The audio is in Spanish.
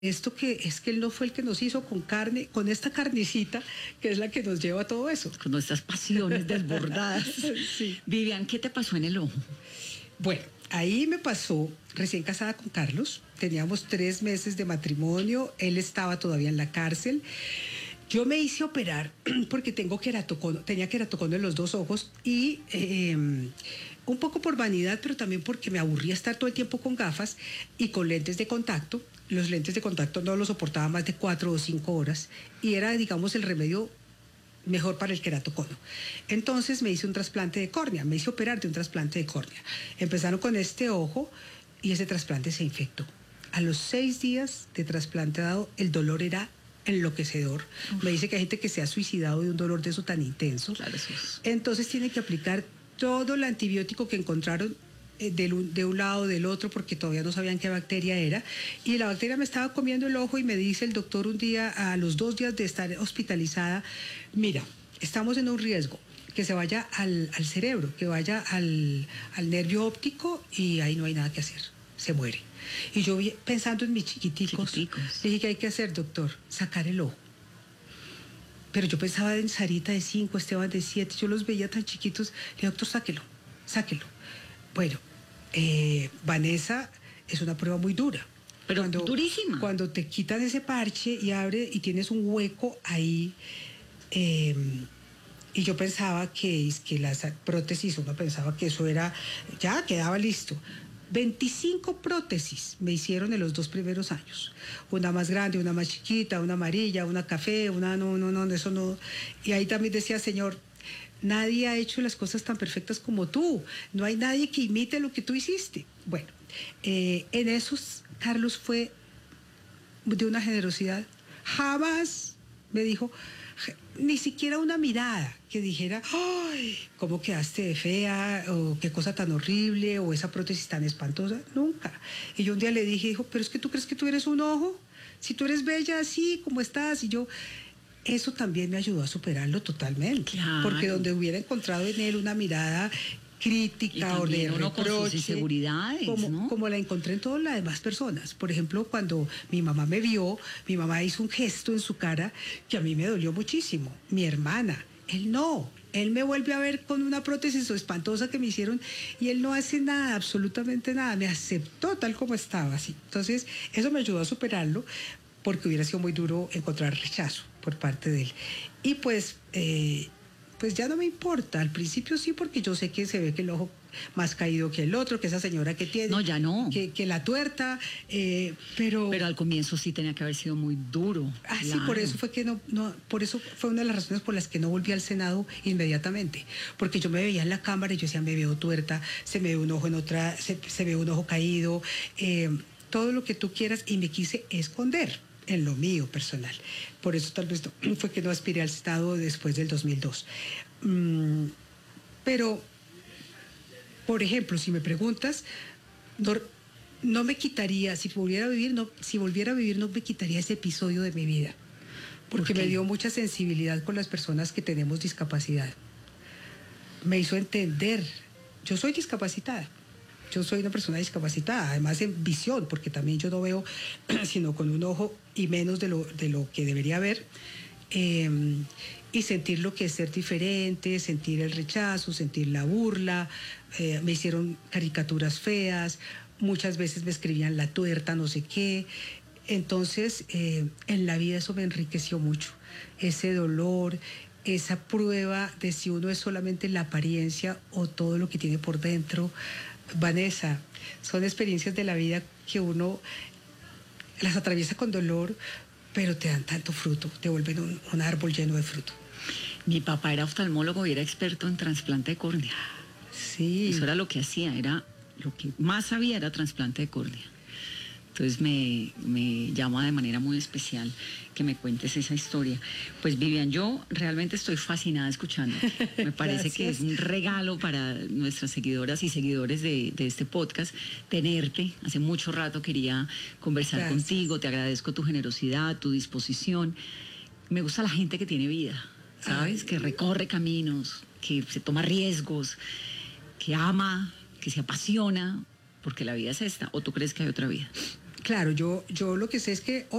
esto que es que él no fue el que nos hizo con carne, con esta carnecita, que es la que nos lleva a todo eso. Con nuestras pasiones desbordadas. Sí. Vivian, ¿qué te pasó en el ojo? Bueno, ahí me pasó, recién casada con Carlos, teníamos 3 meses de matrimonio, él estaba todavía en la cárcel. Yo me hice operar porque tenía queratocono en los 2 ojos y un poco por vanidad, pero también porque me aburría estar todo el tiempo con gafas y con lentes de contacto. Los lentes de contacto no los soportaba más de 4 o 5 horas y era, digamos, el remedio mejor para el queratocono. Entonces me hice un trasplante de córnea, me hice operar de un trasplante de córnea. Empezaron con este ojo y ese trasplante se infectó. A los 6 días de trasplante dado, el dolor era enloquecedor. Me dice que hay gente que se ha suicidado de un dolor de eso tan intenso. Claro, eso es. Entonces tiene que aplicar todo el antibiótico que encontraron de un lado, del otro, porque todavía no sabían qué bacteria era. Y la bacteria me estaba comiendo el ojo y me dice el doctor un día, a los 2 días de estar hospitalizada, mira, estamos en un riesgo, que se vaya al cerebro, que vaya al nervio óptico y ahí no hay nada que hacer, se muere. Y yo pensando en mis chiquiticos, le dije, ¿qué hay que hacer, doctor? Sacar el ojo. Pero yo pensaba en Sarita de 5, Esteban de 7, yo los veía tan chiquitos. Le dije, doctor, sáquelo. Bueno, Vanessa, es una prueba muy dura. Pero durísima. Cuando te quitan ese parche y abre y tienes un hueco ahí, y yo pensaba que las prótesis, uno pensaba que eso era, ya quedaba listo. 25 prótesis me hicieron en los 2 primeros años. Una más grande, una más chiquita, una amarilla, una café, una no, eso no. Y ahí también decía, Señor, nadie ha hecho las cosas tan perfectas como tú. No hay nadie que imite lo que tú hiciste. Bueno, en esos, Carlos fue de una generosidad. Jamás me dijo, ni siquiera una mirada que dijera, ¡ay! ¿Cómo quedaste de fea? O qué cosa tan horrible, o esa prótesis tan espantosa. Nunca. Y yo un día le dije, dijo, pero es que tú crees que tú eres un ojo, si tú eres bella así como estás. Y yo, eso también me ayudó a superarlo totalmente. Claro. Porque donde hubiera encontrado en él una mirada crítica o de reproche, inseguridades, ¿no? Como la encontré en todas las demás personas. Por ejemplo, cuando mi mamá me vio, mi mamá hizo un gesto en su cara que a mí me dolió muchísimo. Mi hermana, él me vuelve a ver con una prótesis espantosa que me hicieron y él no hace nada, absolutamente nada, me aceptó tal como estaba, así. Entonces, eso me ayudó a superarlo porque hubiera sido muy duro encontrar rechazo por parte de él. Y pues ya no me importa. Al principio sí, porque yo sé que se ve que el ojo más caído que el otro, que esa señora que tiene. No, ya no. Que la tuerta, pero... Pero al comienzo sí tenía que haber sido muy duro. Ah, claro. Sí, por eso fue que por eso fue una de las razones por las que no volví al Senado inmediatamente. Porque yo me veía en la cámara y yo decía, me veo tuerta, se me ve un ojo en otra, se ve un ojo caído, todo lo que tú quieras, y me quise esconder en lo mío personal. Por eso tal vez fue que no aspiré al Senado después del 2002. Pero, por ejemplo, si me preguntas, no me quitaría, si volviera a vivir, no me quitaría ese episodio de mi vida. Porque me dio mucha sensibilidad con las personas que tenemos discapacidad. Me hizo entender, yo soy discapacitada. Yo soy una persona discapacitada, además en visión, porque también yo no veo sino con un ojo y menos de lo que debería ver. Y sentir lo que es ser diferente, sentir el rechazo, sentir la burla. Me hicieron caricaturas feas, muchas veces me escribían la tuerta, no sé qué. Entonces, en la vida eso me enriqueció mucho. Ese dolor, esa prueba de si uno es solamente la apariencia o todo lo que tiene por dentro. Vanessa, son experiencias de la vida que uno las atraviesa con dolor, pero te dan tanto fruto, te vuelven un árbol lleno de fruto. Mi papá era oftalmólogo y era experto en trasplante de córnea. Sí. Eso era lo que hacía, lo que más sabía era trasplante de córnea. Entonces me llama de manera muy especial que me cuentes esa historia. Pues Vivian, yo realmente estoy fascinada escuchando. Me parece que es un regalo para nuestras seguidoras y seguidores de este podcast tenerte. Hace mucho rato quería conversar contigo. Te agradezco tu generosidad, tu disposición. Me gusta la gente que tiene vida, ¿sabes? Que recorre caminos, que se toma riesgos, que ama, que se apasiona, porque la vida es esta. ¿O tú crees que hay otra vida? Claro, yo lo que sé es que